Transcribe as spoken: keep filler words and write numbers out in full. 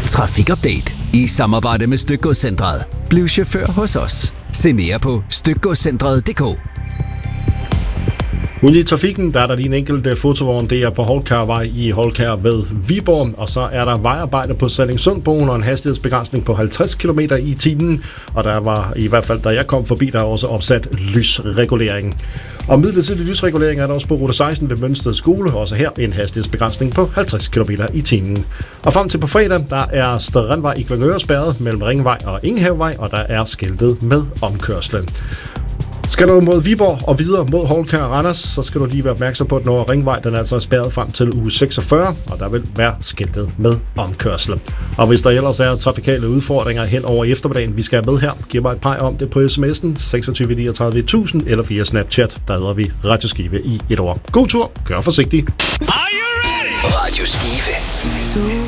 Trafikupdate i samarbejde med Stykgodscentret. Bliv chauffør hos os. Se mere på stykgodscentret punktum d k. Ude i trafikken, der er der lige en enkelt fotovogn, det er på Houlkærvej i Houlkær ved Viborg, og så er der vejarbejde på Sallingsundbroen og en hastighedsbegrænsning på halvtreds kilometer i timen, og der var i hvert fald, da jeg kom forbi, der også opsat lysregulering. Og midlertidig lysregulering er der også på rute seksten ved Mønsted Skole, også her en hastighedsbegrænsning på halvtreds kilometer i timen. Og frem til på fredag, der er Strandvej i Kvangøre spærret mellem Ringvej og Ingehavevej, og der er skiltet med omkørslen. Skal du mod Viborg og videre mod Houlkær og Randers, så skal du lige være opmærksom på, at når Ringvej den er altså spærret frem til uge seksogfyrre, og der vil være skiltet med omkørsel. Og hvis der ellers er trafikale udfordringer hen over eftermiddagen, vi skal have med her, giv mig et pej om det på sms'en seksogtyve niogtredive tusind eller via Snapchat, der hedder vi Radio Skive i et ord. God tur, kør forsigtigt. Radio Skive. Du